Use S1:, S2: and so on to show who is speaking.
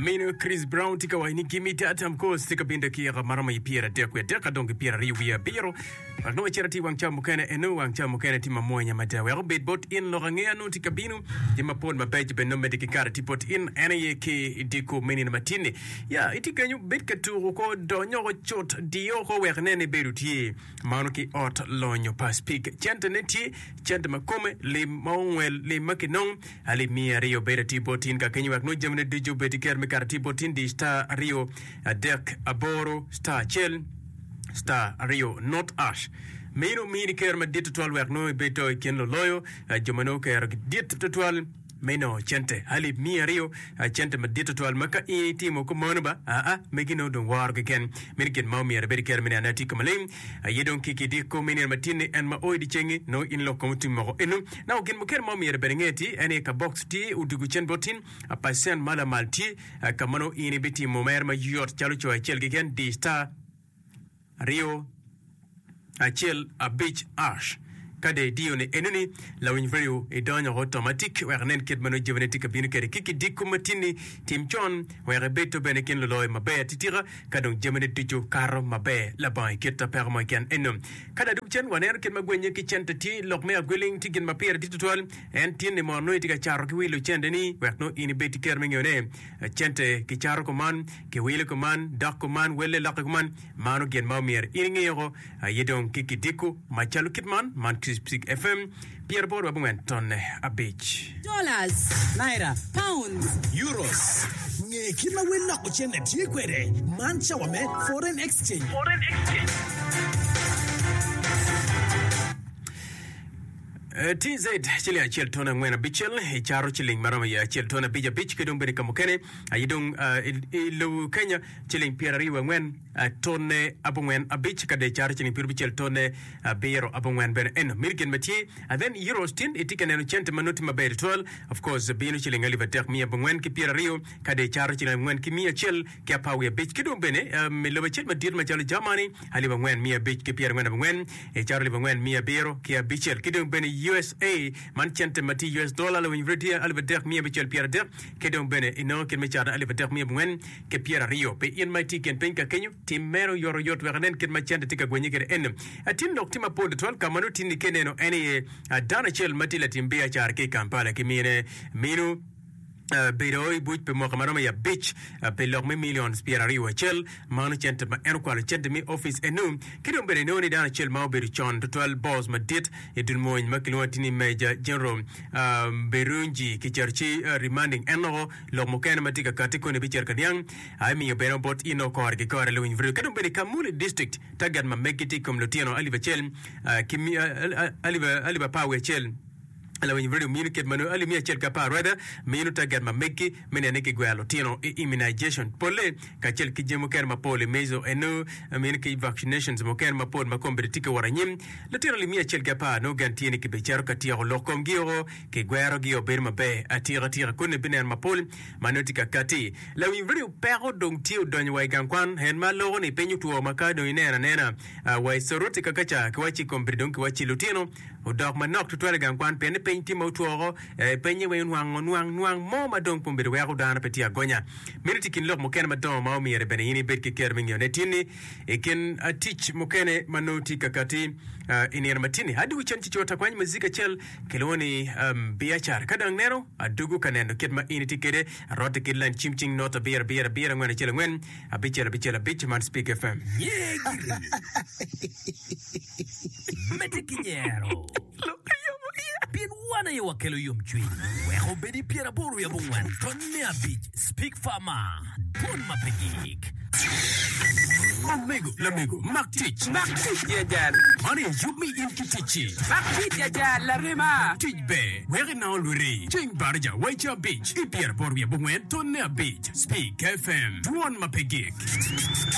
S1: Amino Chris Brown tika wa iniki mita atam course tika binda kia marama ipira dekwe deka dongi pira riwia biro. Agno charati wang chamu kene enu wang chamu kene tima moya madawe. Bit bot in lorangea no tika binu. Jima pon mabeji beno mediki kara tipot in ene ke diko meni na matine. Ya itika nyu bitka tu ko donyo ko chot dio ko wernene berutie. Mano ki ot lonyo paspik. Chante neti chante makome le maunwel le makinong ali mia rio beta tipot in ka kenyu agno jamne dijo beti kerme karati botin di star rio dek aboro star chel star rio not ash meno mini kerme dit tol wek no beto ken lo loyo jomano ker dit tol meno chente hali mia rio chente ma dit tol maka e timo ko monoba megino don war ken mirken mawmi er beti kerme na nati kamalem yedon kiki di ko meni matine en ma oidi chengi no in lo komuti mo enu na ken mo ker mawmi er berengeti ene ka box ti udugu chen botin a pasen mala malti kamano ini beti mo mer ma yot chalu cho chel ken di star rio a chel a beach ash kade dio ne enuni la winverio e donyo automatic wernen ket mano genetic bin kere kiki dikku matini tim chon were beto beneken lo loy mabe titira kadon gemene tijo karo mabe la bay ketta permo ken enum kada dum chen waner ket magwenye ki chente ti lokme agweling tigin maper ditutwal en tin ne mo no tiga charo ki wilo chende ni werno ini beti kerme ngone chente ki charo ko man ki wilo ko man dak ko man wele lak ko man mano gen mawmier ini ngego yedon kiki dikku machalu kitman man Speak FM, Pierre Board Wabungen tonne a beach.
S2: Dollars, naira, pounds,
S3: euros. Kila wena kuchene tikwere. Mancha wame foreign exchange.
S1: TZ chile a chil tona ngwena bichel charo chiling marama ya chil tona bija bich kedong beri kamukene ayidong ilu Kenya chiling pierari ngwen tonne abungwen a bich kade charo chiling piru bichel tonne bero abungwen ben en mirgen mati and then euros tin itika neno chente manuti mabere tol of course binu chiling aliva tek mi abungwen ki pierari kade charo chiling ngwen ki mi chil ki apawi bich kedong bene miloba chil madir machalo jamani aliva ngwen mi bich ki pierari ngwen abungwen charo aliva ngwen mi bero ki bichel kedong bene USA man chente mati US dollar la winvreti albader mi bichel pierre der kedon bene ino ken me chada albader mi bwen ke pierre rio pe in mighty ken penka kenyu timero yoro yot wernen ken ma chente tika gwenye kere en atin nok tima pod tol kamano tin keneno ene dana chel mati la timbia char ke kampala ke minu Beroy buj pe mo kamaro ya bitch pe log me millions pierari wa chel manu chente ma en kwal chente mi office enum kidon bere no ni dana chel ma beru chon to 12 balls ma dit edun mo ma kilo tini major general berunji ki cherchi remanding eno log mo ken matika katiko ne bicher kadiang ai mi bero bot ino kor ki kor lo invru kidon bere kamuli district tagat ma mekiti kom lotino aliva chel kimi aliva power chel ala when very communicate manu ali mi chel kapa rada minu tagat ma meki mene ne ke gwalo tino immunization pole ka chel ki jemo ker ma pole mezo eno mene ke vaccinations mo ker ma pole ma kombe tike waranyim le tino li mi chel kapa no gantini ke becharo ka tiro lokom giro ke gwero gio ber ma be atira kone binen ma pole manotika kati la when very pero dong tio donyo wa gankwan hen ma lo ni penyu tuo makado nena wa soroti kakacha kwachi kombe donki wachi lutino odok manok tutwale gankwan pen painti motuoro penye we nuang mo madong pumbere we rodana petia gonya minute kin lok mokene madong ma mi re benini bet ke kermingo netini eken teach mokene manoti kakati inir matini hadi uchanchi chota kwany muzika chel keloni biachar kadang nero adugu kanendo ketma initi kede rote kidlan chimching nota beer ngwen chel ngwen abichela man Speak FM
S3: Metikinyero Bien wana ya wakelo yomchui Weho bedi piera boru ya bungwan Tonne a beach Speak Farmer Bon mapegik Lamigo Mak teach
S4: ya jan
S3: Money you me in kitichi
S4: Mak ya jan la rima
S3: Teach be Where now luri Ching barja Waicha beach Ipiera boru ya bungwan Tonne a beach Speak FM Bon mapegik